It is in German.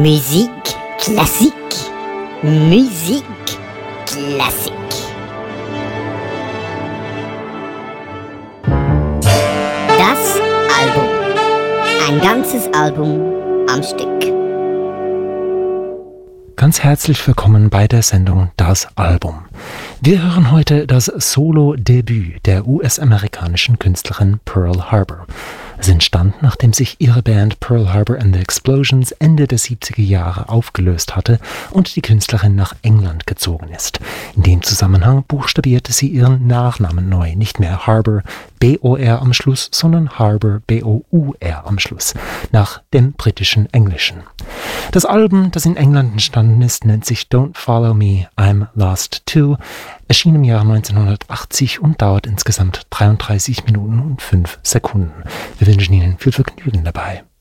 Musique classique. Musique classique. Das Album. Ein ganzes Album am Stück. Ganz herzlich willkommen bei der Sendung Das Album. Wir hören heute das Solo-Debüt der US-amerikanischen Künstlerin Pearl Harbor. Es entstand, nachdem sich ihre Band Pearl Harbor and the Explosions Ende der 70er Jahre aufgelöst hatte und die Künstlerin nach England gezogen ist. In dem Zusammenhang buchstabierte sie ihren Nachnamen neu, nicht mehr Harbor, B-O-R am Schluss, sondern Harbor, B-O-U-R am Schluss, nach dem britischen Englischen. Das Album, das in England entstanden ist, nennt sich Don't Follow Me, I'm Lost Too, erschien im Jahr 1980 und dauert insgesamt 33 Minuten und 5 Sekunden. Wir wünschen Ihnen viel Vergnügen dabei.